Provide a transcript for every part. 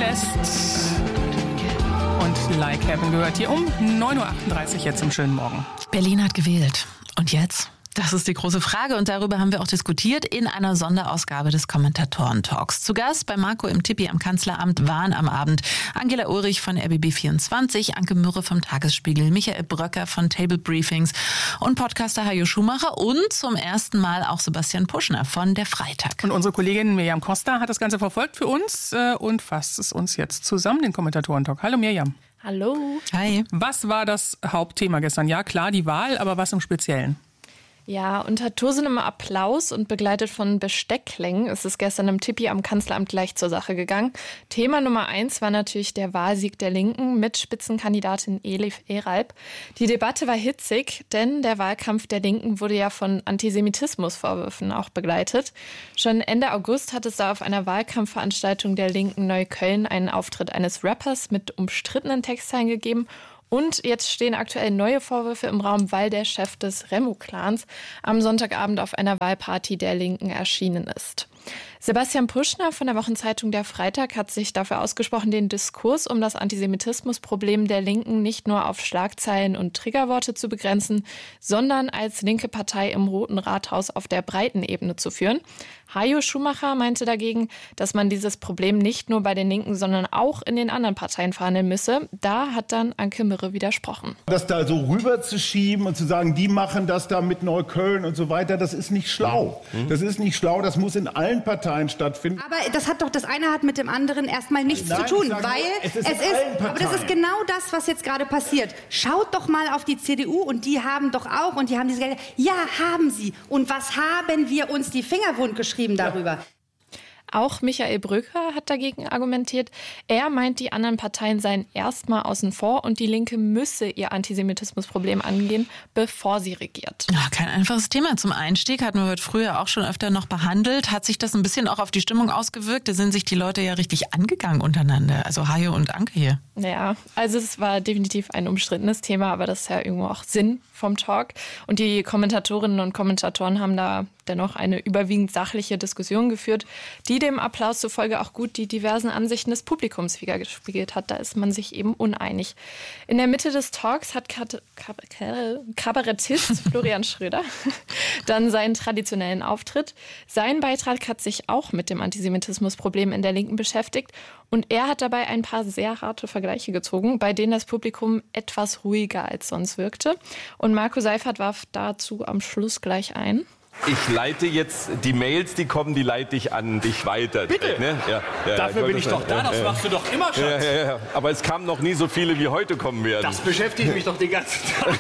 West. Und Like Heaven gehört hier um 9.38 Uhr jetzt im schönen Morgen. Berlin hat gewählt. Und jetzt? Das ist die große Frage und darüber haben wir auch diskutiert in einer Sonderausgabe des Kommentatoren-Talks. Zu Gast bei Marco im Tippi am Kanzleramt waren am Abend Angela Ulrich von RBB24, Anke Mürre vom Tagesspiegel, Michael Bröcker von Table Briefings und Podcaster Hajo Schumacher und zum ersten Mal auch Sebastian Puschner von der Freitag. Und unsere Kollegin Mirjam Costa hat das Ganze verfolgt für uns und fasst es uns jetzt zusammen, den Kommentatoren-Talk. Hallo Mirjam. Hallo. Hi. Was war das Hauptthema gestern? Ja, klar, die Wahl, aber was im Speziellen? Ja, unter tosendem Applaus und begleitet von Besteckklängen ist es gestern im Tippi am Kanzleramt gleich zur Sache gegangen. Thema Nummer 1 war natürlich der Wahlsieg der Linken mit Spitzenkandidatin Elif Eralp. Die Debatte war hitzig, denn der Wahlkampf der Linken wurde ja von Antisemitismusvorwürfen auch begleitet. Schon Ende August hat es da auf einer Wahlkampfveranstaltung der Linken Neukölln einen Auftritt eines Rappers mit umstrittenen Textzeilen gegeben. Und jetzt stehen aktuell neue Vorwürfe im Raum, weil der Chef des Remo-Clans am Sonntagabend auf einer Wahlparty der Linken erschienen ist. Sebastian Puschner von der Wochenzeitung Der Freitag hat sich dafür ausgesprochen, den Diskurs um das Antisemitismusproblem der Linken nicht nur auf Schlagzeilen und Triggerworte zu begrenzen, sondern als linke Partei im Roten Rathaus auf der breiten Ebene zu führen. Hajo Schumacher meinte dagegen, dass man dieses Problem nicht nur bei den Linken, sondern auch in den anderen Parteien verhandeln müsse. Da hat dann Anke Mürre widersprochen. Das da so rüber zu schieben und zu sagen, die machen das da mit Neukölln und so weiter, das ist nicht schlau. Das ist nicht schlau, das muss in allen Parteien stattfinden. Aber das eine hat mit dem anderen erstmal nichts zu tun, weil es ist, aber das ist genau das, was jetzt gerade passiert. Schaut doch mal auf die CDU und die haben doch auch, und die haben diese Gelder. Ja, haben sie. Und was haben wir uns die Finger wund geschrieben darüber? Auch Michael Bröcker hat dagegen argumentiert. Er meint, die anderen Parteien seien erstmal außen vor und die Linke müsse ihr Antisemitismusproblem angehen, bevor sie regiert. Ja, kein einfaches Thema zum Einstieg, hatten wir heute früher auch schon öfter noch behandelt. Hat sich das ein bisschen auch auf die Stimmung ausgewirkt? Da sind sich die Leute ja richtig angegangen untereinander, also Hajo und Anke hier. Ja, also es war definitiv ein umstrittenes Thema, aber das ist ja irgendwo auch Sinn vom Talk. Und die Kommentatorinnen und Kommentatoren haben da dennoch eine überwiegend sachliche Diskussion geführt, die dem Applaus zufolge auch gut die diversen Ansichten des Publikums widergespiegelt hat. Da ist man sich eben uneinig. In der Mitte des Talks hat Kabarettist Florian Schröder dann seinen traditionellen Auftritt. Sein Beitrag hat sich auch mit dem Antisemitismusproblem in der Linken beschäftigt und er hat dabei ein paar sehr harte Vergleiche gezogen, bei denen das Publikum etwas ruhiger als sonst wirkte. Und Marco Seifert warf dazu am Schluss gleich ein. Ich leite jetzt die Mails, die kommen, die leite ich an dich weiter. Bitte? Ne? Ja, Dafür bin ich doch da, das machst du doch immer, Schatz. Ja. Aber es kamen noch nie so viele, wie heute kommen werden. Das beschäftigt mich doch den ganzen Tag.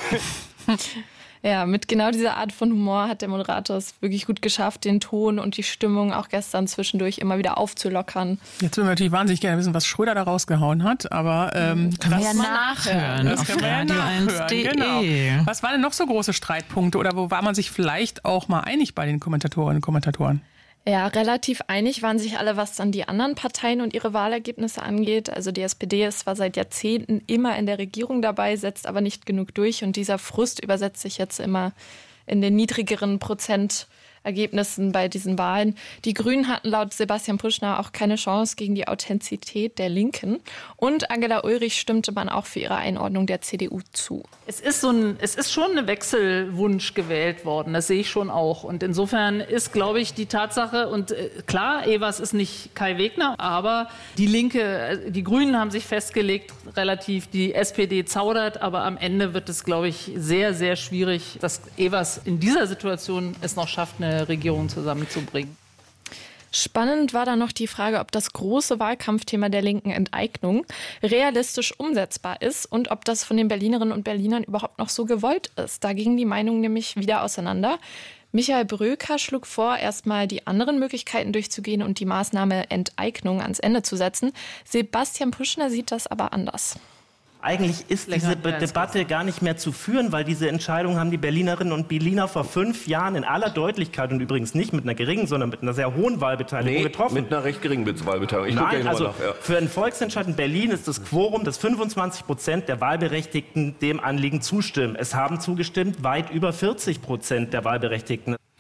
Ja, mit genau dieser Art von Humor hat der Moderator es wirklich gut geschafft, den Ton und die Stimmung auch gestern zwischendurch immer wieder aufzulockern. Jetzt würden wir natürlich wahnsinnig gerne wissen, was Schröder da rausgehauen hat, aber können wir ja nachhören das können wir ja nachhören. Genau. Was waren denn noch so große Streitpunkte oder wo war man sich vielleicht auch mal einig bei den Kommentatorinnen und Kommentatoren? Ja, relativ einig waren sich alle, was dann die anderen Parteien und ihre Wahlergebnisse angeht. Also die SPD ist zwar seit Jahrzehnten immer in der Regierung dabei, setzt aber nicht genug durch. Und dieser Frust übersetzt sich jetzt immer in den niedrigeren Prozentergebnissen bei diesen Wahlen. Die Grünen hatten laut Sebastian Puschner auch keine Chance gegen die Authentizität der Linken. Und Angela Ulrich stimmte man auch für ihre Einordnung der CDU zu. Es ist schon ein Wechselwunsch gewählt worden, das sehe ich schon auch. Und insofern ist, glaube ich, die Tatsache, und klar, Evers ist nicht Kai Wegner, aber die Linke, die Grünen haben sich festgelegt, relativ, die SPD zaudert, aber am Ende wird es, glaube ich, sehr, sehr schwierig, dass Evers in dieser Situation es noch schafft, eine Regierung zusammenzubringen. Spannend war dann noch die Frage, ob das große Wahlkampfthema der linken Enteignung realistisch umsetzbar ist und ob das von den Berlinerinnen und Berlinern überhaupt noch so gewollt ist. Da gingen die Meinungen nämlich wieder auseinander. Michael Bröcker schlug vor, erstmal die anderen Möglichkeiten durchzugehen und die Maßnahme Enteignung ans Ende zu setzen. Sebastian Puschner sieht das aber anders. Eigentlich ist diese Debatte gar nicht mehr zu führen, weil diese Entscheidung haben die Berlinerinnen und Berliner vor 5 Jahren in aller Deutlichkeit und übrigens nicht mit einer geringen, sondern mit einer sehr hohen Wahlbeteiligung getroffen. Mit einer recht geringen Wahlbeteiligung. Nein, also für einen Volksentscheid in Berlin ist das Quorum, dass 25% der Wahlberechtigten dem Anliegen zustimmen. Es haben zugestimmt weit über 40% der Wahlberechtigten.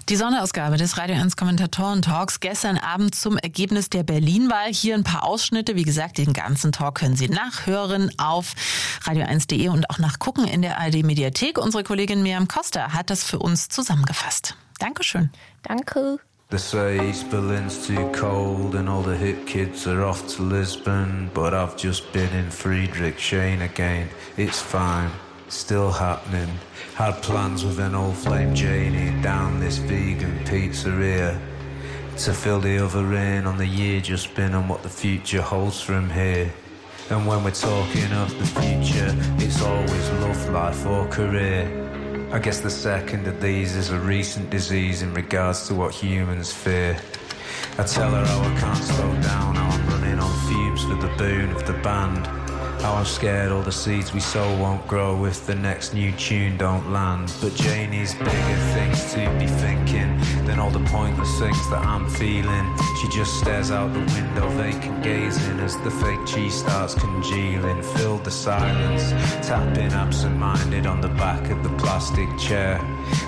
Die Sonderausgabe des Radio 1 Kommentatoren-Talks gestern Abend zum Ergebnis der Berlin-Wahl. Hier ein paar Ausschnitte. Wie gesagt, den ganzen Talk können Sie nachhören auf radio1.de und auch nachgucken in der ARD-Mediathek. Unsere Kollegin Miriam Costa hat das für uns zusammengefasst. Dankeschön. Danke. They say East Berlin's too cold and all the hip kids are off to Lisbon. But I've just been in Friedrichshain again. It's fine. Still happening. Had plans with an old flame Janie down this vegan pizzeria to fill the other in on the year just been and what the future holds from here. And when we're talking of the future, it's always love, life or career. I guess the second of these is a recent disease in regards to what humans fear. I tell her how I can't slow down, how I'm running on fumes for the boon of the band. How I'm scared all the seeds we sow won't grow if the next new tune don't land. But Janie's bigger things to be thinking than all the pointless things that I'm feeling. She just stares out the window, vacant gazing as the fake cheese starts congealing. Filled the silence, tapping absent-minded on the back of the plastic chair.